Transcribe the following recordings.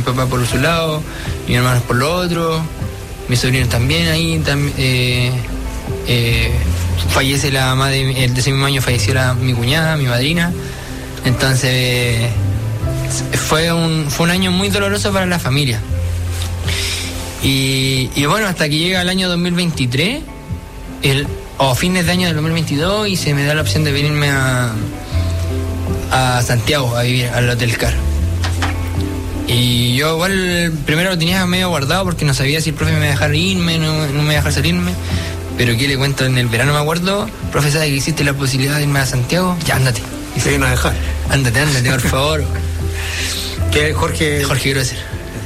papá por su lado, mis hermanos por lo otro, mis sobrinos también ahí, fallece la mamá de ese mismo año, falleció mi cuñada, mi madrina. Entonces fue un año muy doloroso para la familia. Y bueno, hasta que llega el año 2023, o fines de año del 2022, y se me da la opción de venirme a Santiago a vivir al Hotel Car. Y yo igual primero lo tenía medio guardado porque no sabía si el profe me iba a dejar irme, no me iba a dejar salirme. Pero aquí le cuento, en el verano me acuerdo, profe, ¿sabes que existe la posibilidad de irme a Santiago? Ya, ándate. Y se vino a dejar. Ándate, por favor. ¿Qué, Jorge Grosser.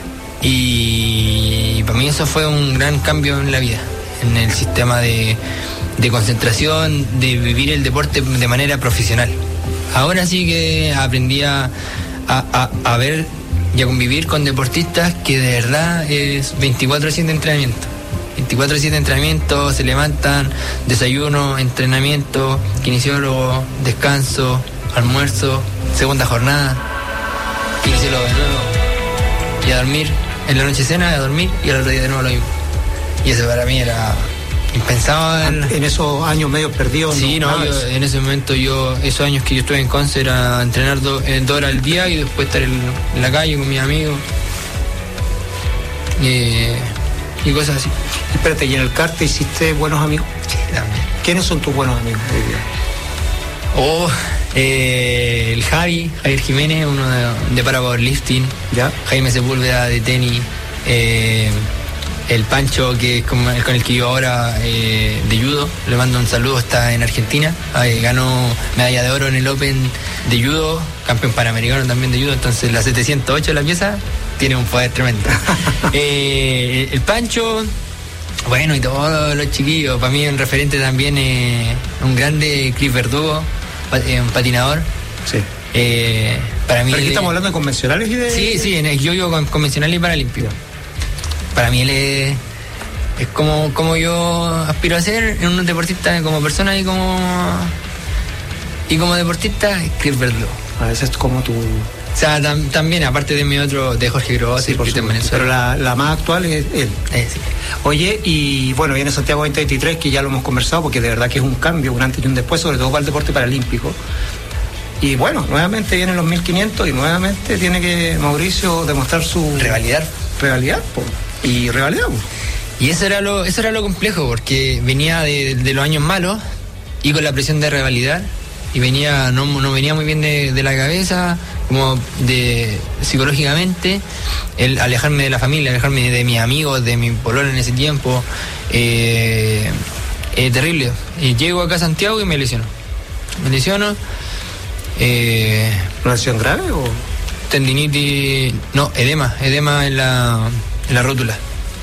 Y para mí eso fue un gran cambio en la vida, en el sistema de concentración, de vivir el deporte de manera profesional. Ahora sí que aprendí a ver y a convivir con deportistas que de verdad es 24/7 entrenamiento. 24/7 entrenamiento, se levantan, desayuno, entrenamiento, kinesiólogo, descanso, almuerzo, segunda jornada, kinesiólogo de nuevo, y a dormir, en la noche cena, a dormir, y al otro día de nuevo lo mismo. Y eso para mí era impensable. En esos años medio perdidos. Sí, en ese momento esos años que yo estuve en Conce era entrenar 2 horas al día y después estar en la calle con mis amigos. Y cosas así. Espérate, ¿y en el CAR te hiciste buenos amigos? Sí, también. ¿Quiénes son tus buenos amigos hoy día? El Javier Jiménez, uno de para powerlifting. ¿Ya? Jaime Sepúlveda de tenis. El Pancho, que es con el que yo ahora de judo, le mando un saludo, está en Argentina. Ganó medalla de oro en el Open de judo, campeón panamericano también de judo, entonces la 708 la pieza tiene un poder tremendo. El Pancho, bueno, y todos los chiquillos. Para mí un referente también, un grande, Chris Verdugo, un patinador. Sí. Para mí. ¿Pero aquí estamos hablando de convencionales y de...? Sí, en el yo convencional y paralímpico. Para mí él es como yo aspiro a ser, en un deportista como persona y como deportista, Chris Verdugo. A veces es como tu... O sea, también, aparte de mi otro, de Jorge Grosser, sí, pero la más actual es él. Sí. Oye, y bueno, viene Santiago 2023, que ya lo hemos conversado, porque de verdad que es un cambio, un antes y un después, sobre todo para el deporte paralímpico. Y bueno, nuevamente vienen los 1500 y nuevamente tiene que Mauricio demostrar su... Revalidar, po. Y revalidamos. Y eso era lo complejo, porque venía de los años malos y con la presión de revalidar, y no venía muy bien de la cabeza, como de psicológicamente, el alejarme de la familia, alejarme de mis amigos, de mi polola en ese tiempo, terrible. Y llego acá a Santiago y me lesiono. ¿Una lesión grave o...? Tendinitis, no, edema en la rótula.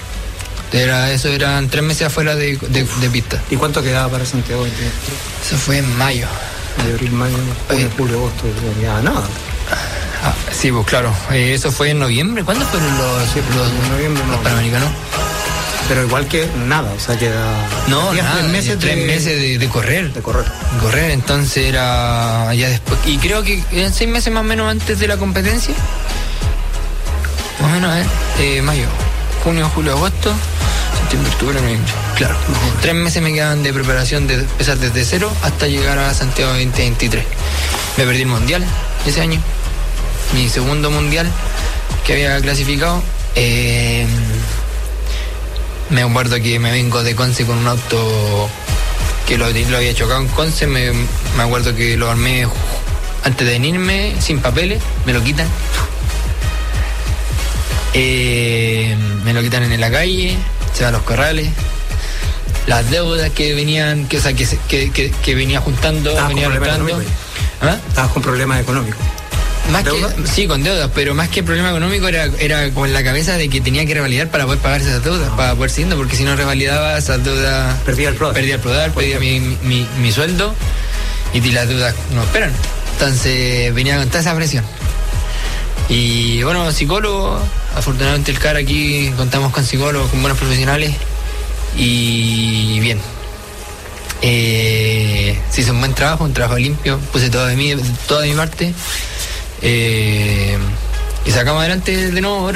Eran 3 meses afuera de pista. ¿Y cuánto quedaba para Santiago 2023? Eso fue en mayo. Abril, mayo, junio, julio, agosto, no quedaba nada. Sí, pues claro. Eso fue en noviembre. ¿Cuándo fueron los panamericanos? Pero igual que nada, o sea, queda... No, nada, 3 meses de correr. De correr. Entonces era ya después. Y creo que en 6 meses más o menos antes de la competencia. Más o menos, mayo, junio, julio, agosto, septiembre, octubre, noviembre. Claro. 3 meses me quedan de preparación de empezar desde cero hasta llegar a Santiago 2023. Me perdí el mundial ese año. Mi segundo mundial que había clasificado. Me acuerdo que me vengo de Conce con un auto que lo había chocado en Conce. Me acuerdo que lo armé antes de venirme, sin papeles, me lo quitan. Me lo quitan en la calle, se van a los corrales. Las deudas que venían, que venía juntando, venía juntando. ¿Estabas con problemas económicos? Sí, con deudas, pero más que problema económico era como en la cabeza de que tenía que revalidar para poder pagar esas deudas, para poder seguir, porque si no revalidaba esas deudas, perdía el prodar, perdía mi sueldo, y las deudas no esperan. Entonces venía con toda esa presión. Y bueno, psicólogo, afortunadamente el CAR aquí contamos con psicólogos, con buenos profesionales, y bien. Se hizo un buen trabajo, un trabajo limpio, puse toda de mi parte. Y sacamos adelante de nuevo